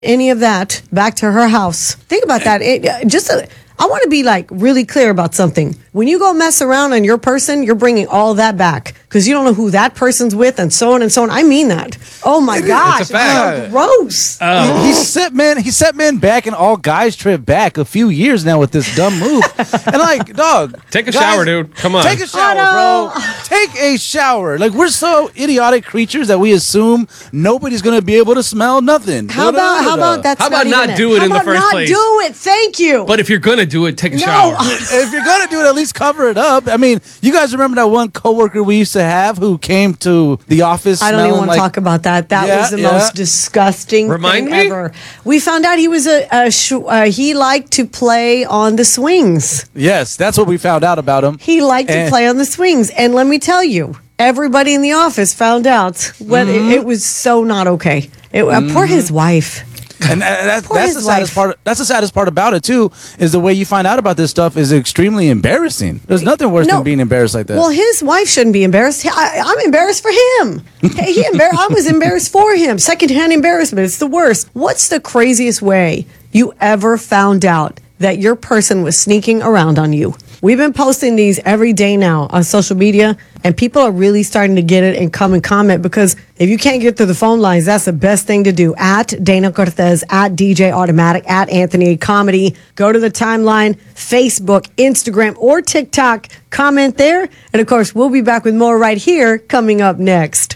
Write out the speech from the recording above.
any of that back to her house. Think about that. I want to be like really clear about something. When you go mess around on your person, you're bringing all that back because you don't know who that person's with and so on and so on. I mean that. Oh my gosh, it's a fact. Gross. He set men back and all guys trip back a few years now with this dumb move. And like, dog, Take a shower, dude. Come on. Take a shower, bro. Take a shower. Like, we're so idiotic creatures that we assume nobody's gonna be able to smell nothing. How about that's How about not not do it How in the about first not place? do it? Thank you. But if you're gonna do it, take a shower. If you're gonna do it, at least cover it up. I mean, you guys remember that one coworker we used to have who came to the office? I don't even want to talk about that. That was the most disgusting Remind thing me? ever. We found out he was he liked to play on the swings. Yes, that's what we found out about him. He liked to play on the swings, and let me tell you, everybody in the office found out when it was so not okay. Poor his wife. And that's the saddest part. That's the saddest part about it too. Is the way you find out about this stuff is extremely embarrassing. There's nothing worse than being embarrassed like that. Well, his wife shouldn't be embarrassed. I'm embarrassed for him. I was embarrassed for him. Secondhand embarrassment. It's the worst. What's the craziest way you ever found out that your person was sneaking around on you? We've been posting these every day now on social media, and people are really starting to get it and come and comment, because if you can't get through the phone lines, that's the best thing to do. At Dana Cortez, at DJ Automatic, at Anthony Comedy. Go to the timeline, Facebook, Instagram, or TikTok. Comment there. And of course, we'll be back with more right here coming up next.